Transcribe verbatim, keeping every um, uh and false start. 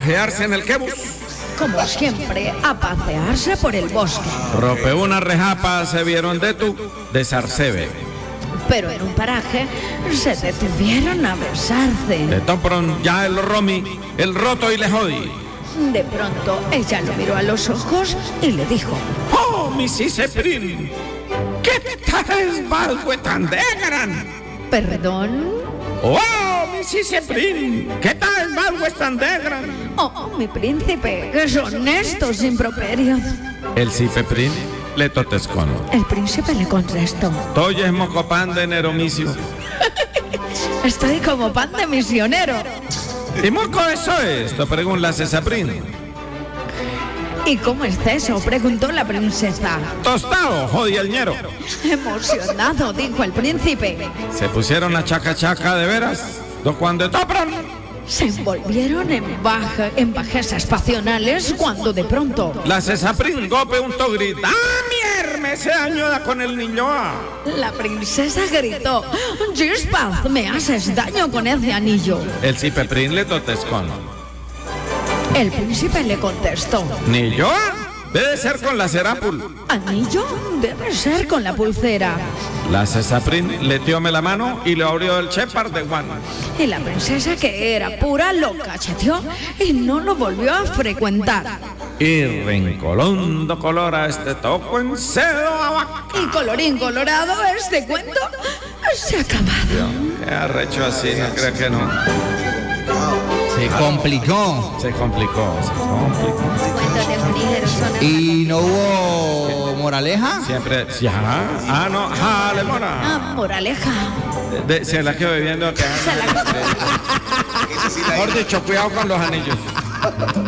pajearse en el quebus. Como siempre, a pasearse por el bosque. Rope una rejapa, se vieron de tu, de Sarcebe. Pero en un paraje se detuvieron a besarse. De Topron, ya el romi, el roto y le jodí. De pronto, ella lo miró a los ojos y le dijo: ¡Oh, mi Ciseprin! ¿Qué tal valgo tan de gran? ¿Perdón? ¡Oh, mi Ciseprin! ¿Qué tal valgo tan de gran? Oh, mi príncipe, que son estos improperios. El Cipeprin le totescon. El príncipe le contestó: Toyes mocopan de neromicio. Estoy como pan de misionero. ¿Y moco eso es? Te pregunta la Cesaprin. ¿Y cómo es eso?, preguntó la princesa. Tostado, jodi el ñero. Emocionado, dijo el príncipe. Se pusieron a chaca chaca de veras. Do cuando topran. Se envolvieron en, baja, en bajezas pasionales cuando de pronto la Cesaprin gope un to grita: ¡Ah, mierme! Se añuda con el niño. La princesa gritó: ¡Chispas! Me haces daño con ese anillo. El Cipeprin le totescon. El príncipe le contestó: Ni yo. Debe ser con la Serapul. ¿Anillo? Debe ser con la pulsera. La Cesaprin le tióme la mano y le abrió el chepar de guano. Y la princesa, que era pura, lo cacheteó y no lo volvió a frecuentar. Y rencolondo color a este toco en cedo a vaca. Y colorín colorado, este cuento se ha acabado. Qué arrecho así, no creo que no. Se complicó. Se complicó, se complicó. ¿Y no hubo moraleja? Siempre, ya. Ah, no, jale, mora. Ah, moraleja. De, de, se la quedo bebiendo. Que, Se la... Mejor dicho, cuidado con los anillos.